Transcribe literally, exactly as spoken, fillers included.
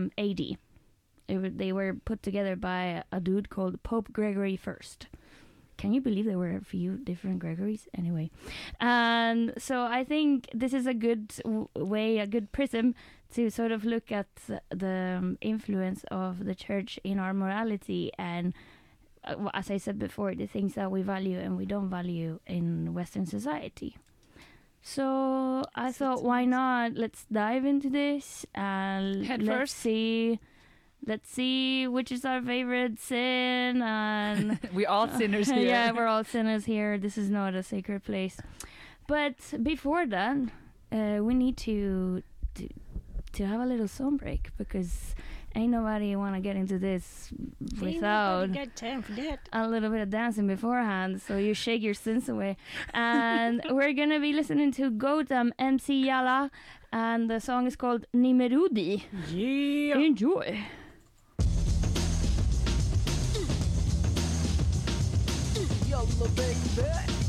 um, A D. It w- they were put together by a dude called Pope Gregory the First. Can you believe there were a few different Gregorys? Anyway. And so I think this is a good w- way, a good prism to sort of look at the um, influence of the church in our morality and, uh, as I said before, the things that we value and we don't value in Western society. So I thought, why not? Let's dive into this and Head let's first. see... Let's see which is our favorite sin, and We're all sinners here. yeah, we're all sinners here. This is not a sacred place. But before that, uh, we need to, to to have a little song break because ain't nobody want to get into this without got time for that. a little bit of dancing beforehand. So you shake your sins away, and we're gonna be listening to Gautam M C Yala, and the song is called Nimerudi. Yeah. Enjoy. Yalla baby.